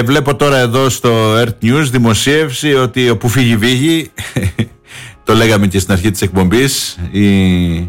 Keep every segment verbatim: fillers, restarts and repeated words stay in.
Και βλέπω τώρα εδώ στο Earth News δημοσίευση ότι όπου φύγει βύγει, το λέγαμε και στην αρχή της εκπομπής, οι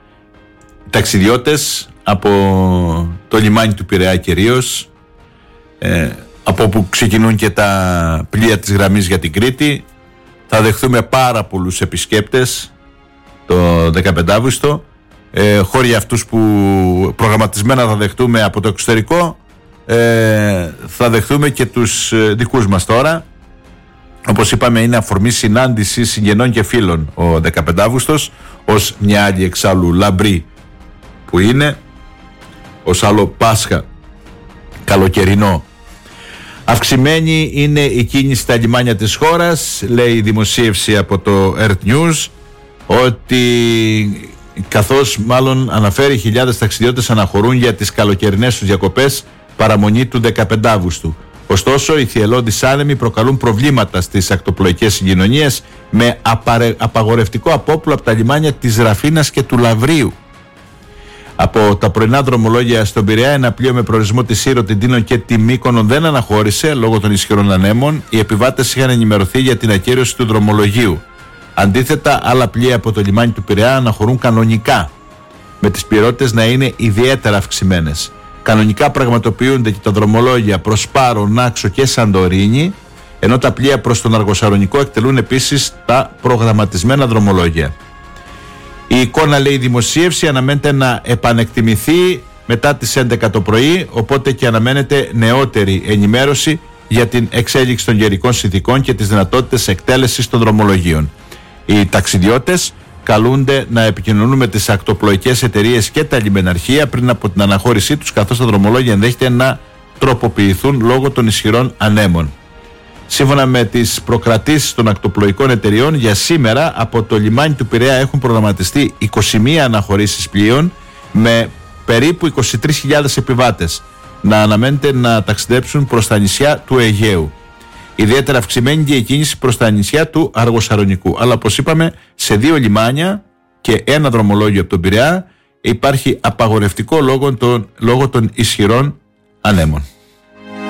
ταξιδιώτες από το λιμάνι του Πειραιά κυρίως, ε, από όπου ξεκινούν και τα πλοία της γραμμής για την Κρήτη, θα δεχθούμε πάρα πολλούς επισκέπτες το δεκαπέντε Αυγούστου, ε, χώροι αυτούς που προγραμματισμένα θα δεχτούμε από το εξωτερικό, ε, θα δεχτούμε και τους δικούς μας τώρα. Όπως είπαμε, είναι αφορμή συνάντηση συγγενών και φίλων ο δεκαπέντε Αυγούστος, ως μια άλλη εξάλλου λαμπρή που είναι, ως άλλο Πάσχα καλοκαιρινό. Αυξημένη είναι η κίνηση στα λιμάνια της χώρας, λέει η δημοσίευση από το Earth News, ότι καθώς μάλλον αναφέρει χιλιάδες ταξιδιώτες αναχωρούν για τις καλοκαιρινές τους διακοπές παραμονή του δεκαπέντε Αυγούστου. Ωστόσο, οι θυελλώδεις άνεμοι προκαλούν προβλήματα στις ακτοπλοϊκές συγκοινωνίες με απαρε... απαγορευτικό απόπλου από τα λιμάνια της Ραφίνας και του Λαβρίου. Από τα πρωινά δρομολόγια στον Πειραιά, ένα πλοίο με προορισμό τη Σύρο, την Τίνο και τη Μύκονο δεν αναχώρησε λόγω των ισχυρών ανέμων. Οι επιβάτες είχαν ενημερωθεί για την ακύρωση του δρομολογίου. Αντίθετα, άλλα πλοία από το λιμάνι του Πειραιά αναχωρούν κανονικά, με τις πληρότητες να είναι ιδιαίτερα αυξημένες. Κανονικά πραγματοποιούνται και τα δρομολόγια προς Πάρο, Νάξο και Σαντορίνη, ενώ τα πλοία προς τον Αργοσαρονικό εκτελούν επίσης τα προγραμματισμένα δρομολόγια. Η εικόνα, λέει η δημοσίευση, αναμένεται να επανεκτιμηθεί μετά τις έντεκα το πρωί, οπότε και αναμένεται νεότερη ενημέρωση για την εξέλιξη των καιρικών συνθηκών και τις δυνατότητες εκτέλεσης των δρομολογίων. Οι ταξιδιώτες καλούνται να επικοινωνούν με τις ακτοπλοϊκές εταιρείες και τα λιμεναρχεία πριν από την αναχώρησή τους, καθώς τα δρομολόγια ενδέχεται να τροποποιηθούν λόγω των ισχυρών ανέμων. Σύμφωνα με τις προκρατήσεις των ακτοπλοϊκών εταιρεών, για σήμερα από το λιμάνι του Πειραιά έχουν προγραμματιστεί είκοσι μία αναχωρήσεις πλοίων με περίπου είκοσι τρεις χιλιάδες επιβάτες να αναμένεται να ταξιδέψουν προς τα νησιά του Αιγαίου. Ιδιαίτερα αυξημένη και η κίνηση προς τα νησιά του Αργοσαρονικού. Αλλά όπως είπαμε, σε δύο λιμάνια και ένα δρομολόγιο από τον Πειραιά υπάρχει απαγορευτικό λόγω των, λόγω των ισχυρών ανέμων.